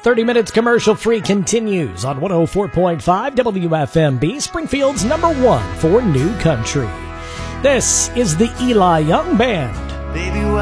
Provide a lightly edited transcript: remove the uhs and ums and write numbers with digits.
30 minutes commercial free continues on 104.5 WFMB, Springfield's #1 for new country. This is the Eli Young Band. Baby,